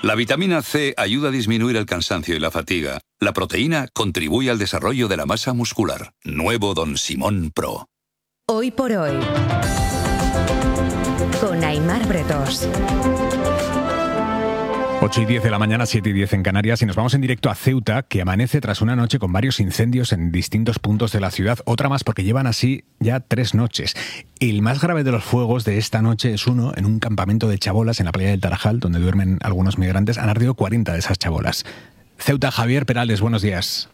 La vitamina C ayuda a disminuir el cansancio y la fatiga. La proteína contribuye al desarrollo de la masa muscular. Nuevo Don Simón Pro. Hoy por hoy, con Aimar Bretos. 8:10 de la mañana, 7:10 en Canarias, y nos vamos en directo a Ceuta, que amanece tras una noche con varios incendios en distintos puntos de la ciudad. Otra más porque llevan así ya 3 noches. El más grave de los fuegos de esta noche es uno en un campamento de chabolas en la playa del Tarajal, donde duermen algunos migrantes. Han ardido 40 de esas chabolas. Ceuta, Javier Perales, buenos días.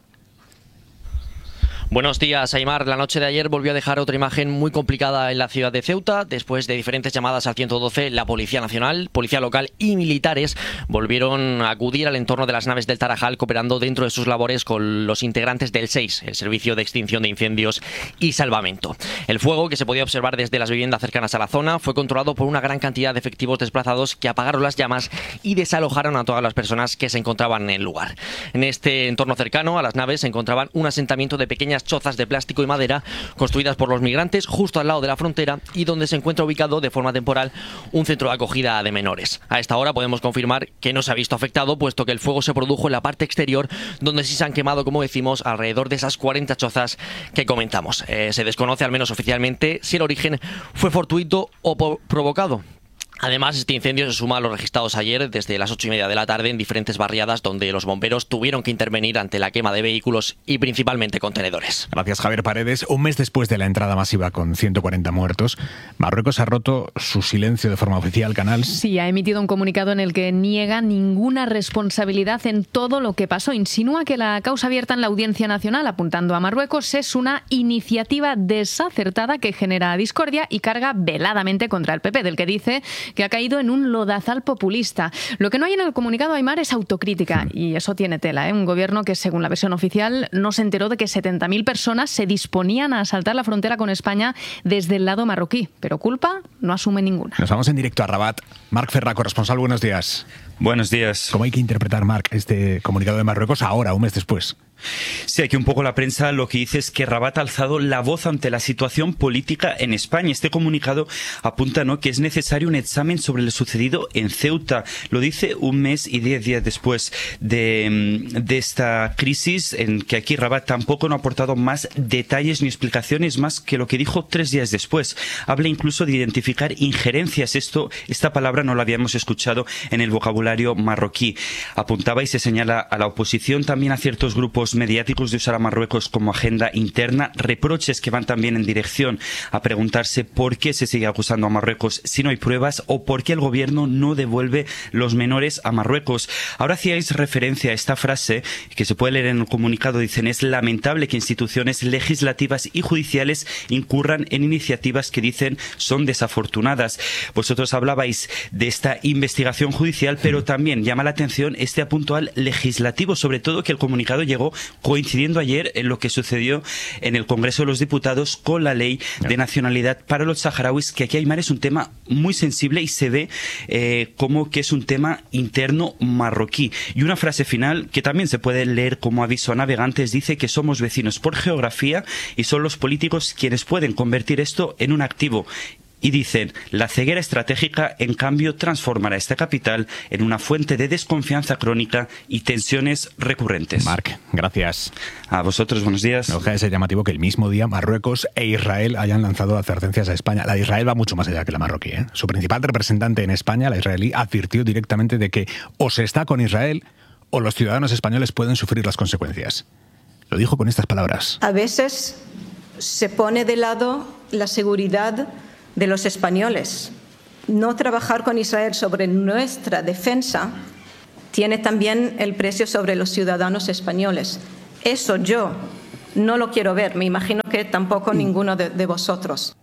Buenos días, Aimar. La noche de ayer volvió a dejar otra imagen muy complicada en la ciudad de Ceuta. Después de diferentes llamadas al 112, la Policía Nacional, Policía Local y militares volvieron a acudir al entorno de las naves del Tarajal, cooperando dentro de sus labores con los integrantes del SEIS, el Servicio de Extinción de Incendios y Salvamento. El fuego, que se podía observar desde las viviendas cercanas a la zona, fue controlado por una gran cantidad de efectivos desplazados que apagaron las llamas y desalojaron a todas las personas que se encontraban en el lugar. En este entorno cercano a las naves se encontraban un asentamiento de pequeñas chozas de plástico y madera construidas por los migrantes justo al lado de la frontera y donde se encuentra ubicado de forma temporal un centro de acogida de menores. A esta hora podemos confirmar que no se ha visto afectado, puesto que el fuego se produjo en la parte exterior, donde sí se han quemado, como decimos, alrededor de esas 40 chozas que comentamos. Se desconoce, al menos oficialmente, si el origen fue fortuito o provocado. Además, este incendio se suma a los registrados ayer desde las 8:30 de la tarde en diferentes barriadas donde los bomberos tuvieron que intervenir ante la quema de vehículos y principalmente contenedores. Gracias, Javier Paredes. Un mes después de la entrada masiva con 140 muertos, Marruecos ha roto su silencio de forma oficial, Canal. Sí, ha emitido un comunicado en el que niega ninguna responsabilidad en todo lo que pasó. Insinúa que la causa abierta en la Audiencia Nacional apuntando a Marruecos es una iniciativa desacertada que genera discordia y carga veladamente contra el PP, del que dice que ha caído en un lodazal populista. Lo que no hay en el comunicado, Aimar, es autocrítica, y eso tiene tela, ¿eh? Un gobierno que, según la versión oficial, no se enteró de que 70.000 personas se disponían a asaltar la frontera con España desde el lado marroquí, pero culpa no asume ninguna. Nos vamos en directo a Rabat. Marc Ferrà, corresponsal, buenos días. Buenos días. ¿Cómo hay que interpretar, Marc, este comunicado de Marruecos ahora, un mes después? Sí, aquí un poco la prensa lo que dice es que Rabat ha alzado la voz ante la situación política en España. Este comunicado apunta, ¿no?, que es necesario un examen sobre lo sucedido en Ceuta. Lo dice un mes y 10 días después de esta crisis, en que aquí Rabat tampoco no ha aportado más detalles ni explicaciones más que lo que dijo 3 días después. Habla incluso de identificar injerencias. Esta palabra no la habíamos escuchado en el vocabulario marroquí. Apuntaba y se señala a la oposición, también a ciertos grupos mediáticos, de usar a Marruecos como agenda interna, reproches que van también en dirección a preguntarse por qué se sigue acusando a Marruecos si no hay pruebas o por qué el gobierno no devuelve los menores a Marruecos. Ahora hacíais referencia a esta frase que se puede leer en el comunicado, dicen: es lamentable que instituciones legislativas y judiciales incurran en iniciativas que dicen son desafortunadas. Vosotros hablabais de esta investigación judicial, pero también llama la atención este apunto al legislativo, sobre todo que el comunicado llegó coincidiendo ayer en lo que sucedió en el Congreso de los Diputados con la ley de nacionalidad para los saharauis, que aquí, Aimar, es un tema muy sensible y se ve como que es un tema interno marroquí. Y una frase final que también se puede leer como aviso a navegantes dice que somos vecinos por geografía y son los políticos quienes pueden convertir esto en un activo. Y dicen: la ceguera estratégica, en cambio, transformará esta capital en una fuente de desconfianza crónica y tensiones recurrentes. Marc, gracias. A vosotros, buenos días. No deja de ser llamativo que el mismo día Marruecos e Israel hayan lanzado advertencias a España. La de Israel va mucho más allá que la marroquí, ¿eh? Su principal representante en España, la israelí, advirtió directamente de que o se está con Israel o los ciudadanos españoles pueden sufrir las consecuencias. Lo dijo con estas palabras: a veces se pone de lado la seguridad de los españoles. No trabajar con Israel sobre nuestra defensa tiene también el precio sobre los ciudadanos españoles. Eso yo no lo quiero ver. Me imagino que tampoco ninguno de vosotros.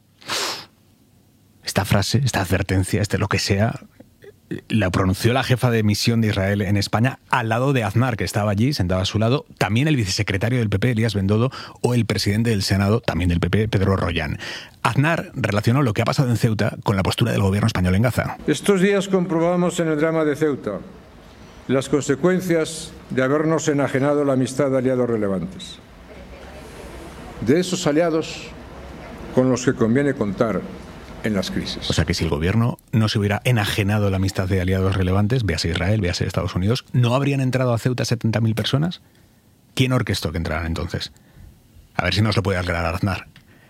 Esta frase, esta advertencia, lo que sea, la pronunció la jefa de misión de Israel en España al lado de Aznar, que estaba allí, sentado a su lado, también el vicesecretario del PP, Elías Bendodo, o el presidente del Senado, también del PP, Pedro Rollán. Aznar relacionó lo que ha pasado en Ceuta con la postura del gobierno español en Gaza. Estos días comprobamos en el drama de Ceuta las consecuencias de habernos enajenado la amistad de aliados relevantes. De esos aliados con los que conviene contar en las crisis. O sea que si el gobierno no se hubiera enajenado la amistad de aliados relevantes, véase Israel, véase Estados Unidos, ¿no habrían entrado a Ceuta 70.000 personas? ¿Quién orquestó que entraran entonces? A ver si nos lo puede aclarar Aznar.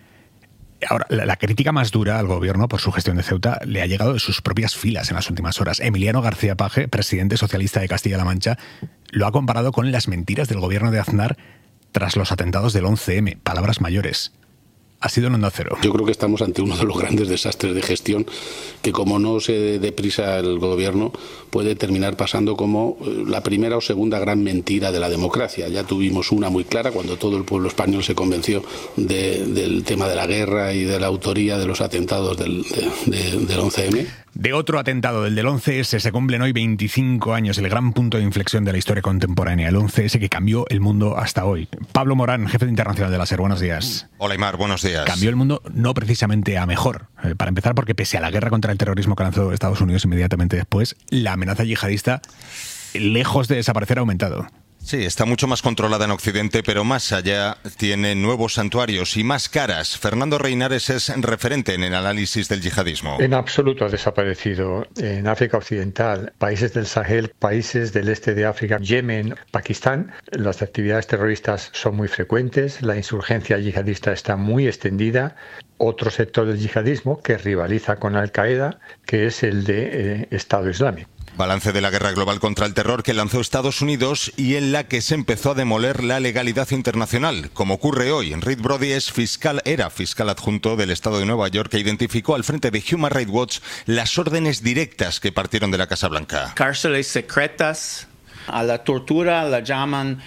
Ahora, la crítica más dura al gobierno por su gestión de Ceuta le ha llegado de sus propias filas en las últimas horas. Emiliano García Paje, presidente socialista de Castilla-La Mancha, lo ha comparado con las mentiras del gobierno de Aznar tras los atentados del 11M. Palabras mayores. Ha sido en Onda Cero. Yo creo que estamos ante uno de los grandes desastres de gestión que, como no se dé prisa el gobierno, puede terminar pasando como la primera o segunda gran mentira de la democracia. Ya tuvimos una muy clara cuando todo el pueblo español se convenció del tema de la guerra y de la autoría de los atentados del 11M. De otro atentado, del 11S, se cumplen hoy 25 años, el gran punto de inflexión de la historia contemporánea, el 11S que cambió el mundo hasta hoy. Pablo Morán, jefe de Internacional de la SER, buenos días. Hola Aymar, buenos días. Cambió el mundo no precisamente a mejor. Para empezar, porque pese a la guerra contra el terrorismo que lanzó Estados Unidos inmediatamente después, la amenaza yihadista, lejos de desaparecer, ha aumentado. Sí, está mucho más controlada en Occidente, pero más allá tiene nuevos santuarios y más caras. Fernando Reinares es referente en el análisis del yihadismo. En absoluto ha desaparecido. En África Occidental, países del Sahel, países del este de África, Yemen, Pakistán, las actividades terroristas son muy frecuentes, la insurgencia yihadista está muy extendida. Otro sector del yihadismo que rivaliza con Al-Qaeda, que es el de Estado Islámico. Balance de la guerra global contra el terror que lanzó Estados Unidos y en la que se empezó a demoler la legalidad internacional. Como ocurre hoy, Reed Brody era fiscal adjunto del Estado de Nueva York que identificó al frente de Human Rights Watch las órdenes directas que partieron de la Casa Blanca. Cárceles secretas, a la tortura la llaman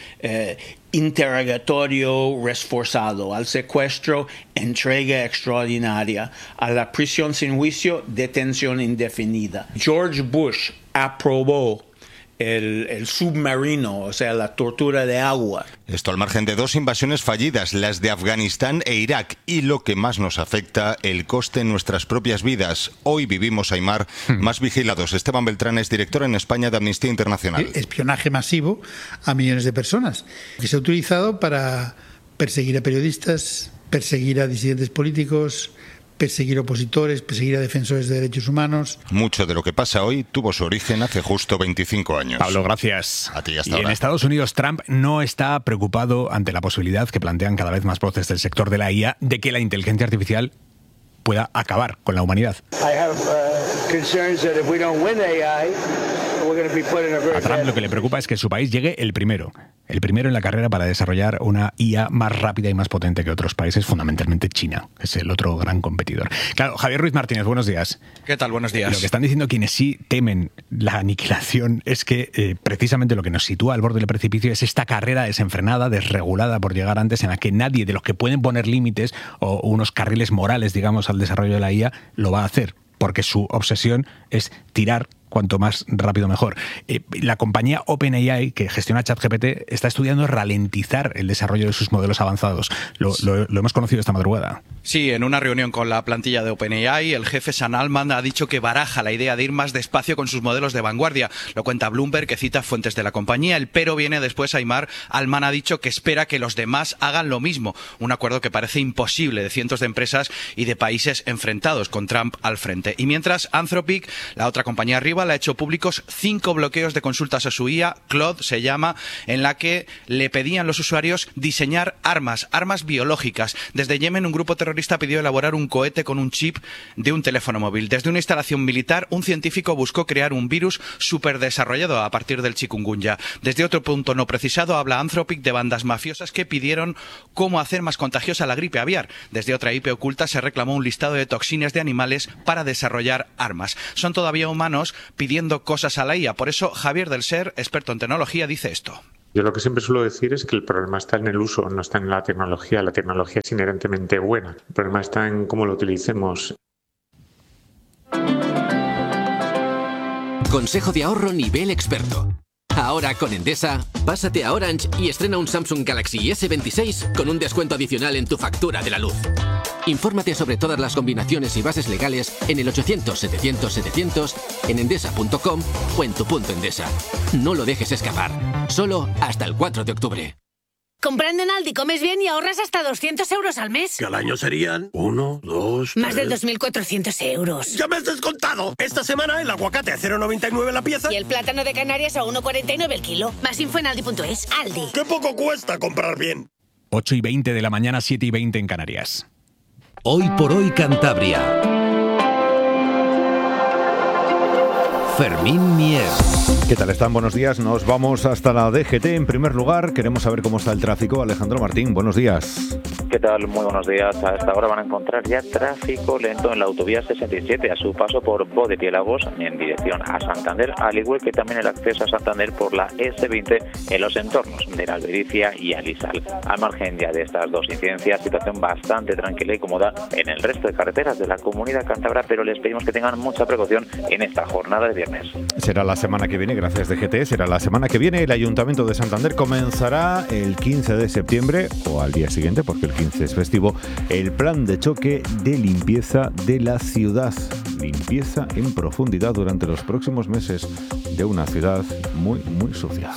interrogatorio reforzado, al secuestro, entrega extraordinaria, a la prisión sin juicio, detención indefinida. George Bush aprobó el submarino, o sea, la tortura de agua. Esto al margen de dos invasiones fallidas, las de Afganistán e Irak, y lo que más nos afecta, el coste en nuestras propias vidas. Hoy vivimos, Aymar, más vigilados. Esteban Beltrán es director en España de Amnistía Internacional. Espionaje masivo a millones de personas, que se ha utilizado para perseguir a periodistas, perseguir a disidentes políticos, perseguir opositores, perseguir a defensores de derechos humanos. Mucho de lo que pasa hoy tuvo su origen hace justo 25 años. Pablo, gracias. A ti, hasta ahora. Y en Estados Unidos, Trump no está preocupado ante la posibilidad que plantean cada vez más voces del sector de la IA de que la inteligencia artificial pueda acabar con la humanidad. A Trump lo que le preocupa es que su país llegue el primero en la carrera para desarrollar una IA más rápida y más potente que otros países, fundamentalmente China, que es el otro gran competidor. Claro, Javier Ruiz Martínez, buenos días. ¿Qué tal? Buenos días. Lo que están diciendo quienes sí temen la aniquilación es que precisamente lo que nos sitúa al borde del precipicio es esta carrera desenfrenada, desregulada por llegar antes, en la que nadie de los que pueden poner límites o unos carriles morales, digamos, al desarrollo de la IA, lo va a hacer, porque su obsesión es tirar cuanto más rápido mejor. La compañía OpenAI, que gestiona ChatGPT, está estudiando ralentizar el desarrollo de sus modelos avanzados. Lo hemos conocido esta madrugada. Sí, en una reunión con la plantilla de OpenAI, el jefe Sam Altman ha dicho que baraja la idea de ir más despacio con sus modelos de vanguardia. Lo cuenta Bloomberg, que cita fuentes de la compañía. El pero viene después, Aymar. Altman ha dicho que espera que los demás hagan lo mismo. Un acuerdo que parece imposible de cientos de empresas y de países enfrentados, con Trump al frente. Y mientras, Anthropic, la otra compañía rival, ha hecho públicos 5 bloqueos de consultas a su IA, Claude se llama, en la que le pedían los usuarios diseñar armas biológicas. Desde Yemen, un grupo terrorista pidió elaborar un cohete con un chip de un teléfono móvil. Desde una instalación militar, un científico buscó crear un virus superdesarrollado a partir del chikungunya. Desde otro punto no precisado, habla Anthropic de bandas mafiosas que pidieron cómo hacer más contagiosa la gripe aviar. Desde otra IP oculta se reclamó un listado de toxinas de animales para desarrollar armas. Son todavía humanos pidiendo cosas a la IA. Por eso, Javier del SER, experto en tecnología, dice esto. Yo lo que siempre suelo decir es que el problema está en el uso, no está en la tecnología. La tecnología es inherentemente buena. El problema está en cómo lo utilicemos. Consejo de ahorro nivel experto. Ahora con Endesa, pásate a Orange y estrena un Samsung Galaxy S26 con un descuento adicional en tu factura de la luz. Infórmate sobre todas las combinaciones y bases legales en el 800-700-700, en endesa.com o en tu punto Endesa. No lo dejes escapar. Solo hasta el 4 de octubre. Comprando en Aldi comes bien y ahorras hasta 200 euros al mes. Que al año serían 1, 2, 3... Más de 2.400 euros. ¡Ya me has descontado! Esta semana el aguacate a 0,99 la pieza. Y el plátano de Canarias a 1,49 el kilo. Más info en aldi.es. Aldi. ¡Qué poco cuesta comprar bien! 8:20 de la mañana, 7:20 en Canarias. Hoy por hoy Cantabria. Fermín Mier. ¿Qué tal están? Buenos días. Nos vamos hasta la DGT. En primer lugar, queremos saber cómo está el tráfico. Alejandro Martín, buenos días. ¿Qué tal? Muy buenos días. A esta hora van a encontrar ya tráfico lento en la autovía 67 a su paso por Bodepiélagos en dirección a Santander, al igual que también el acceso a Santander por la S20 en los entornos de la Albericia y Alisal. Al margen ya de estas dos incidencias, situación bastante tranquila y cómoda en el resto de carreteras de la comunidad cántabra, pero les pedimos que tengan mucha precaución en esta jornada de viernes. Será la semana que viene, gracias DGT, será la semana que viene. El Ayuntamiento de Santander comenzará el 15 de septiembre o al día siguiente, porque el 15 es festivo, el plan de choque de limpieza de la ciudad. Limpieza en profundidad durante los próximos meses de una ciudad muy, muy sucia.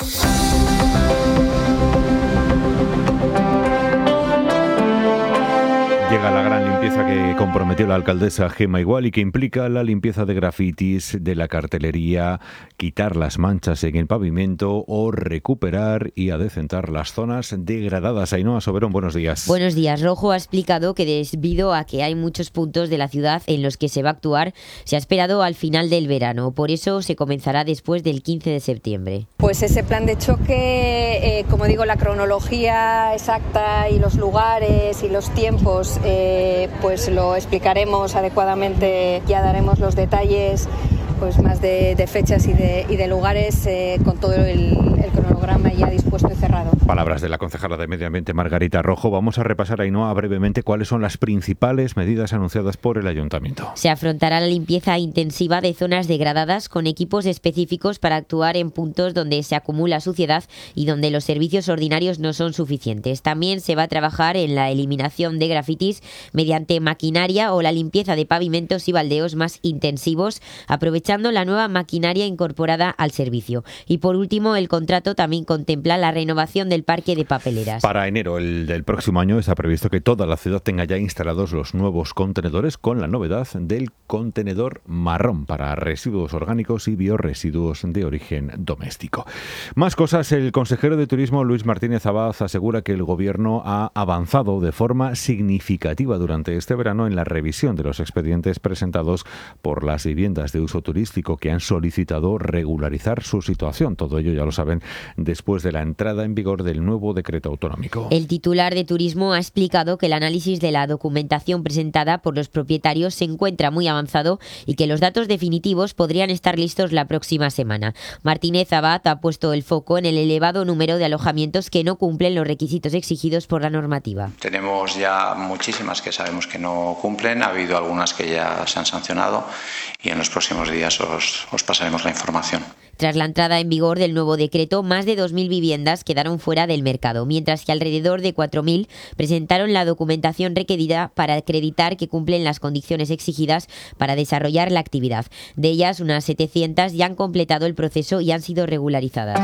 Llega la gran limpieza que comprometió la alcaldesa Gemma Igual y que implica la limpieza de grafitis, de la cartelería, quitar las manchas en el pavimento o recuperar y adecentar las zonas degradadas. Ainhoa Soberón, buenos días. Buenos días. Rojo ha explicado que debido a que hay muchos puntos de la ciudad en los que se va a actuar, se ha esperado al final del verano. Por eso se comenzará después del 15 de septiembre. Pues ese plan de choque, como digo, la cronología exacta y los lugares y los tiempos, pues lo explicaremos adecuadamente, ya daremos los detalles pues más de fechas y de lugares con todo el cronograma ya dispuesto y cerrado. Palabras de la concejala de Medio Ambiente Margarita Rojo. Vamos a repasar, Ainhoa, brevemente cuáles son las principales medidas anunciadas por el Ayuntamiento. Se afrontará la limpieza intensiva de zonas degradadas con equipos específicos para actuar en puntos donde se acumula suciedad y donde los servicios ordinarios no son suficientes. También se va a trabajar en la eliminación de grafitis mediante maquinaria o la limpieza de pavimentos y baldeos más intensivos, aprovechando la nueva maquinaria incorporada al servicio. Y por último, el contrato también contempla la renovación del parque de papeleras. Para enero del próximo año está previsto que toda la ciudad tenga ya instalados los nuevos contenedores, con la novedad del contenedor marrón para residuos orgánicos y biorresiduos de origen doméstico. Más cosas. El consejero de Turismo, Luis Martínez Abad, asegura que el Gobierno ha avanzado de forma significativa durante este verano en la revisión de los expedientes presentados por las viviendas de uso turístico que han solicitado regularizar su situación. Todo ello, ya lo saben, después de la entrada en vigor del nuevo decreto autonómico. El titular de Turismo ha explicado que el análisis de la documentación presentada por los propietarios se encuentra muy avanzado y que los datos definitivos podrían estar listos la próxima semana. Martínez Abad ha puesto el foco en el elevado número de alojamientos que no cumplen los requisitos exigidos por la normativa. Tenemos ya muchísimas que sabemos que no cumplen, ha habido algunas que ya se han sancionado y en los próximos días os pasaremos la información. Tras la entrada en vigor del nuevo decreto, más de 2.000 viviendas quedaron fuera del mercado, mientras que alrededor de 4.000 presentaron la documentación requerida para acreditar que cumplen las condiciones exigidas para desarrollar la actividad. De ellas, unas 700 ya han completado el proceso y han sido regularizadas.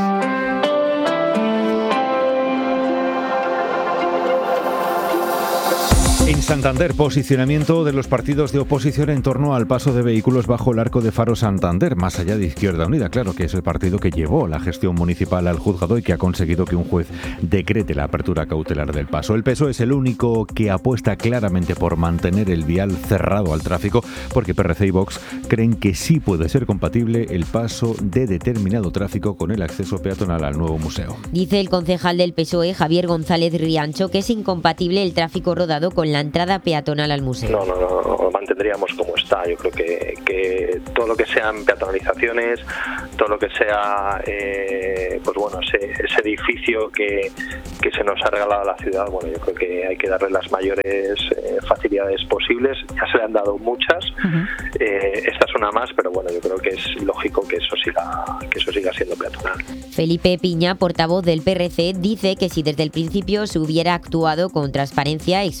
En Santander, posicionamiento de los partidos de oposición en torno al paso de vehículos bajo el arco de Faro Santander, más allá de Izquierda Unida, claro, que es el partido que llevó la gestión municipal al juzgado y que ha conseguido que un juez decrete la apertura cautelar del paso. El PSOE es el único que apuesta claramente por mantener el vial cerrado al tráfico, porque PRC y Vox creen que sí puede ser compatible el paso de determinado tráfico con el acceso peatonal al nuevo museo. Dice el concejal del PSOE, Javier González Riancho, que es incompatible el tráfico rodado con la entrada peatonal al museo. No, lo mantendríamos como está. Yo creo que todo lo que sean peatonalizaciones, todo lo que sea pues bueno, ese edificio que se nos ha regalado a la ciudad, bueno, yo creo que hay que darle las mayores facilidades posibles. Ya se le han dado muchas, esta es una más, pero bueno, yo creo que es lógico que eso siga siendo peatonal. Felipe Piña, portavoz del PRC, dice que si desde el principio se hubiera actuado con transparencia, explicando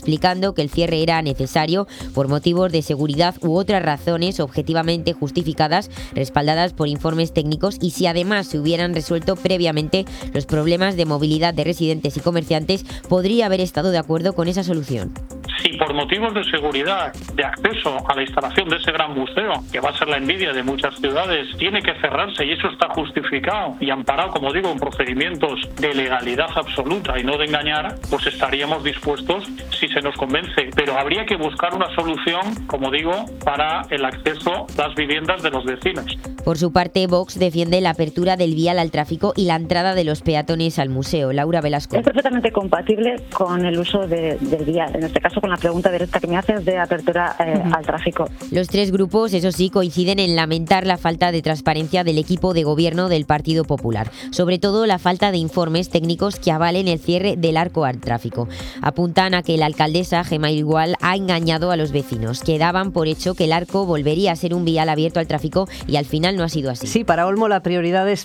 afirmado que el cierre era necesario por motivos de seguridad u otras razones objetivamente justificadas, respaldadas por informes técnicos, y si además se hubieran resuelto previamente los problemas de movilidad de residentes y comerciantes, podría haber estado de acuerdo con esa solución. Si por motivos de seguridad, de acceso a la instalación de ese gran museo, que va a ser la envidia de muchas ciudades, tiene que cerrarse y eso está justificado y amparado, como digo, en procedimientos de legalidad absoluta y no de engañar, pues estaríamos dispuestos si se nos convence. Pero habría que buscar una solución, como digo, para el acceso a las viviendas de los vecinos. Por su parte, Vox defiende la apertura del vial al tráfico y la entrada de los peatones al museo. Laura Velasco. Es perfectamente compatible con el uso del vial, en este caso con la pregunta directa que me haces de apertura al tráfico. Los tres grupos, eso sí, coinciden en lamentar la falta de transparencia del equipo de gobierno del Partido Popular, sobre todo la falta de informes técnicos que avalen el cierre del arco al tráfico. Apuntan a que la alcaldesa Gemma Igual ha engañado a los vecinos, que daban por hecho que el arco volvería a ser un vial abierto al tráfico y al final no ha sido así. Sí, para Olmo la prioridad es...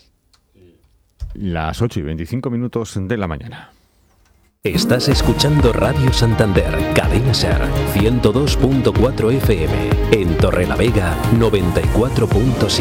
Las 8:25 de la mañana. Estás escuchando Radio Santander, Cadena SER, 102.4 FM, en Torrelavega, 94.7.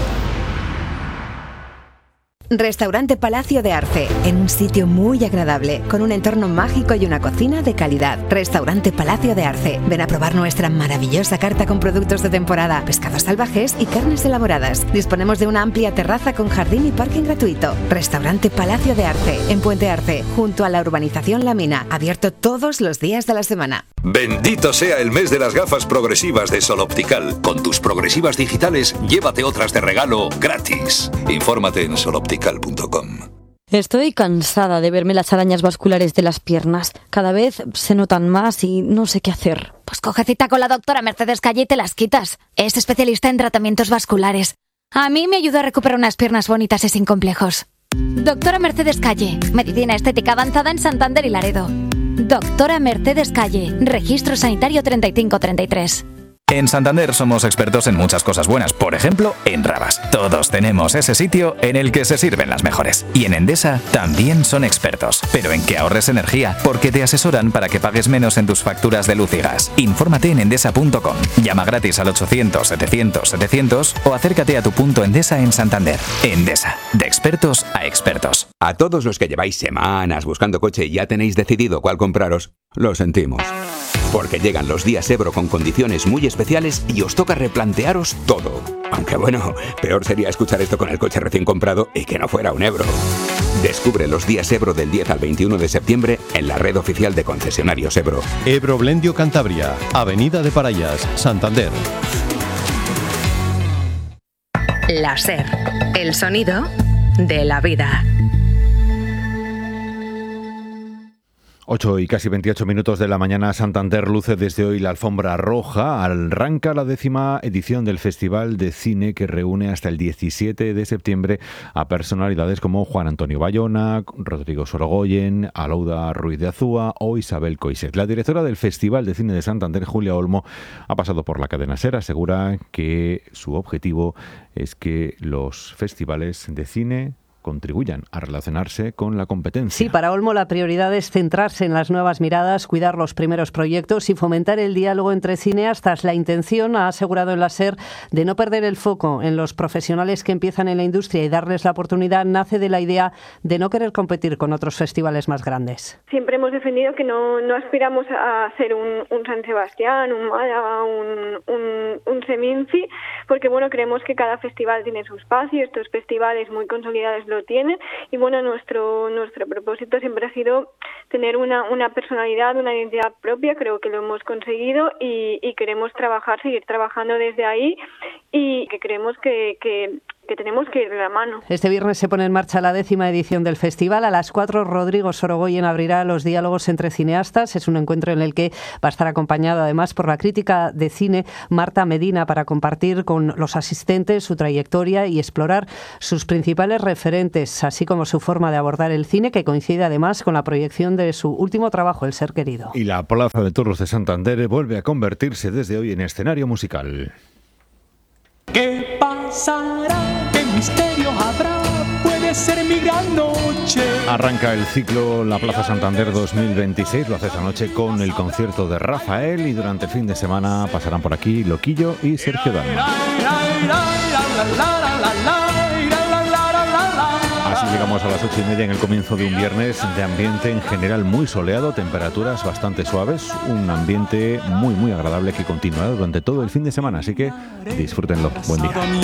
Restaurante Palacio de Arce, en un sitio muy agradable, con un entorno mágico y una cocina de calidad. Restaurante Palacio de Arce. Ven a probar nuestra maravillosa carta con productos de temporada, pescados salvajes y carnes elaboradas. Disponemos de una amplia terraza con jardín y parking gratuito. Restaurante Palacio de Arce, en Puente Arce, junto a la urbanización La Mina, abierto todos los días de la semana. Bendito sea el mes de las gafas progresivas de Sol Optical. Con tus progresivas digitales, llévate otras de regalo gratis. Infórmate en soloptical.com. Estoy cansada de verme las arañas vasculares de las piernas. Cada vez se notan más y no sé qué hacer. Pues coge cita con la doctora Mercedes Calle y te las quitas. Es especialista en tratamientos vasculares. A mí me ayuda a recuperar unas piernas bonitas y sin complejos. Doctora Mercedes Calle, medicina estética avanzada en Santander y Laredo. Doctora Mercedes Calle, registro sanitario 3533. En Santander somos expertos en muchas cosas buenas, por ejemplo, en rabas. Todos tenemos ese sitio en el que se sirven las mejores. Y en Endesa también son expertos, pero en que ahorres energía, porque te asesoran para que pagues menos en tus facturas de luz y gas. Infórmate en endesa.com, llama gratis al 800-700-700 o acércate a tu punto Endesa en Santander. Endesa, de expertos a expertos. A todos los que lleváis semanas buscando coche y ya tenéis decidido cuál compraros, lo sentimos. Porque llegan los días Ebro con condiciones muy especiales y os toca replantearos todo. Aunque bueno, peor sería escuchar esto con el coche recién comprado y que no fuera un Ebro. Descubre los días Ebro del 10 al 21 de septiembre en la red oficial de concesionarios Ebro. Ebro Blendio Cantabria, Avenida de Parayas, Santander. La SER, el sonido de la vida. 8:28 de la mañana, Santander luce desde hoy la alfombra roja. Arranca la 10ª edición del Festival de Cine que reúne hasta el 17 de septiembre a personalidades como Juan Antonio Bayona, Rodrigo Sorogoyen, Alauda Ruiz de Azúa o Isabel Coixet. La directora del Festival de Cine de Santander, Julia Olmo, ha pasado por la cadena SER. Asegura que su objetivo es que los festivales de cine contribuyan a relacionarse con la competencia. Sí, para Olmo la prioridad es centrarse en las nuevas miradas, cuidar los primeros proyectos y fomentar el diálogo entre cineastas. La intención, ha asegurado en la SER, de no perder el foco en los profesionales que empiezan en la industria y darles la oportunidad, nace de la idea de no querer competir con otros festivales más grandes. Siempre hemos defendido que no aspiramos a hacer un San Sebastián, un Málaga, un Seminci, porque bueno, creemos que cada festival tiene su espacio, estos festivales muy consolidados lo tienen, y bueno, nuestro propósito siempre ha sido tener una personalidad, una identidad propia. Creo que lo hemos conseguido y queremos seguir trabajando desde ahí, y que creemos que tenemos que ir de la mano. Este viernes se pone en marcha la 10ª edición del festival. A las 4, Rodrigo Sorogoyen abrirá los diálogos entre cineastas. Es un encuentro en el que va a estar acompañado además por la crítica de cine Marta Medina, para compartir con los asistentes su trayectoria y explorar sus principales referentes, así como su forma de abordar el cine, que coincide además con la proyección de su último trabajo, El ser querido. Y la Plaza de Toros de Santander vuelve a convertirse desde hoy en escenario musical. ¿Qué pasará? ¿Qué misterio habrá? Puede puede ser mi gran noche. Arranca el ciclo La Plaza Santander 2026, lo hace esta noche con el concierto de Rafael y durante el fin de semana pasarán por aquí Loquillo y Sergio Dalma. Así llegamos a las 8:30 en el comienzo de un viernes de ambiente en general muy soleado, temperaturas bastante suaves, un ambiente muy agradable que continúa durante todo el fin de semana, así que disfrútenlo. Buen día.